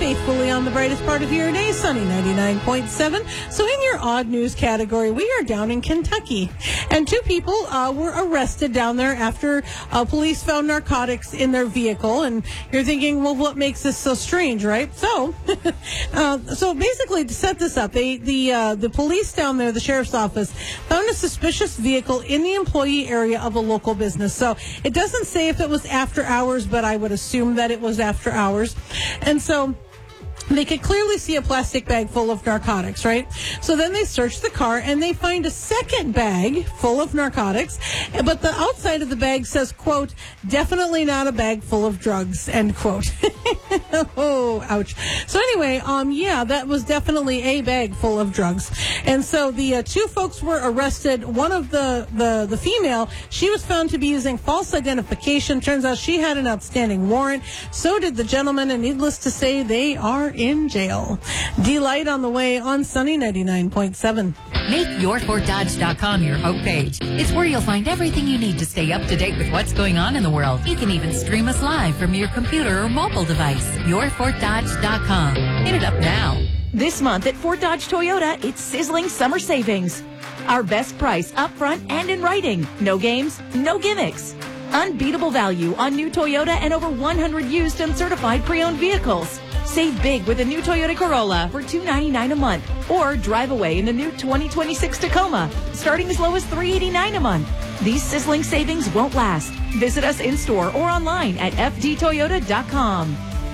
faithfully on the brightest part of your day, Sunny 99.7. So in your odd news category, we are down in Kentucky. And two people were arrested down there after police found narcotics in their vehicle. And you're thinking, well, what makes this so strange, right? So, so basically, to set this up, the police down there, the sheriff's office, found a suspicious vehicle in the employee area of a local business. So it doesn't say if it was after hours, but I would assume that it was after hours. And so they could clearly see a plastic bag full of narcotics, right? So then they search the car and they find a second bag full of narcotics, but the outside of the bag says, quote, definitely not a bag full of drugs, end quote. Oh, ouch. So anyway, yeah, that was definitely a bag full of drugs. And so the two folks were arrested. One of the female, she was found to be using false identification. Turns out she had an outstanding warrant. So did the gentleman, and needless to say, they are in jail. D-Light on the way on Sunny 99.7. Make YourFortDodge.com your homepage. It's where you'll find everything you need to stay up to date with what's going on in the world. You can even stream us live from your computer or mobile device. YourFortDodge.com. Hit it up now. This month at Fort Dodge Toyota, it's sizzling summer savings. Our best price up front and in writing. No games, no gimmicks. Unbeatable value on new Toyota and over 100 used and certified pre-owned vehicles. Save big with a new Toyota Corolla for $299 a month. Or drive away in the new 2026 Tacoma, starting as low as $389 a month. These sizzling savings won't last. Visit us in-store or online at fdtoyota.com.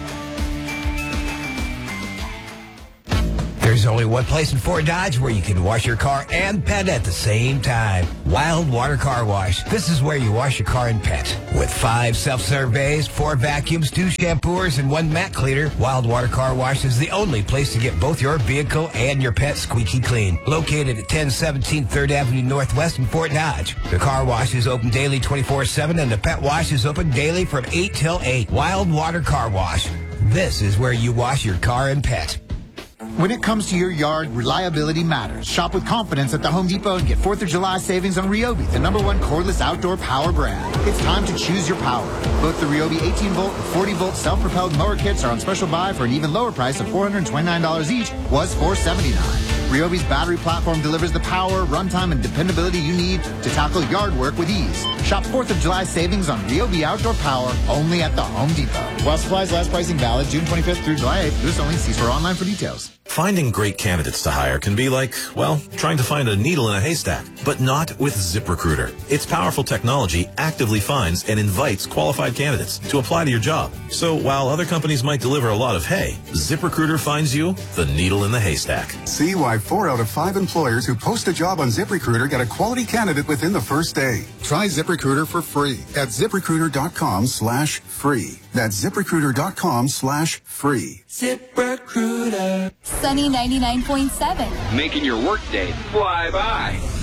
There's only one place in Fort Dodge where you can wash your car and pet at the same time. Wild Water Car Wash. This is where you wash your car and pet. With 5 self-serve bays, 4 vacuums, 2 shampooers, and 1 mat cleaner, Wild Water Car Wash is the only place to get both your vehicle and your pet squeaky clean. Located at 1017 3rd Avenue Northwest in Fort Dodge. The car wash is open daily 24/7, and the pet wash is open daily from 8 till 8. Wild Water Car Wash. This is where you wash your car and pet. When it comes to your yard, reliability matters. Shop with confidence at the Home Depot and get 4th of July savings on Ryobi, the #1 cordless outdoor power brand. It's time to choose your power. Both the Ryobi 18-volt and 40-volt self-propelled mower kits are on special buy for an even lower price of $429 each, was $479. Ryobi's battery platform delivers the power, runtime, and dependability you need to tackle yard work with ease. Shop 4th of July savings on Ryobi outdoor power only at the Home Depot. While supplies last, pricing valid June 25th through July 8th. This only. See store online for details. Finding great candidates to hire can be like, well, trying to find a needle in a haystack, but not with ZipRecruiter. Its powerful technology actively finds and invites qualified candidates to apply to your job. So while other companies might deliver a lot of hay, ZipRecruiter finds you the needle in the haystack. See why 4 out of 5 employers who post a job on ZipRecruiter get a quality candidate within the first day. Try ZipRecruiter for free at ZipRecruiter.com/free. That's ZipRecruiter.com/free. ZipRecruiter. Sunny 99.7. Making your workday fly by.